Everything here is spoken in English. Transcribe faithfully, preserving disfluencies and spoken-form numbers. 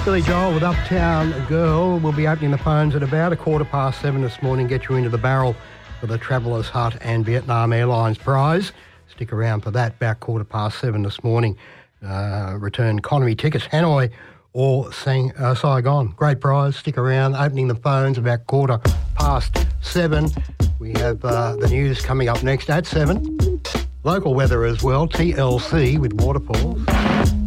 Billy Joel with Uptown Girl. We'll be opening the phones at about a quarter past seven this morning, get you into the barrel for the Traveller's Hut and Vietnam Airlines prize. Stick around for that, about quarter past seven this morning. Uh, return economy tickets, Hanoi or Sang, uh, Saigon. Great prize. Stick around, opening the phones about quarter past seven. We have uh, the news coming up next at seven. Local weather as well, T L C with waterfalls.